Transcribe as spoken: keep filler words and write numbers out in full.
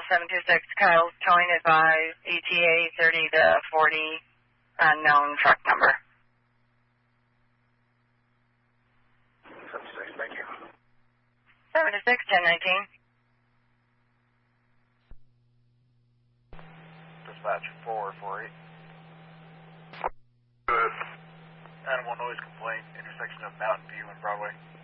seven two six, Kyle's towing advised, E T A thirty to forty, unknown truck number. seventy-six, thank you. seven two six, ten nineteen. Dispatch four four eight. Good. Animal noise complaint, intersection of Mountain View and Broadway.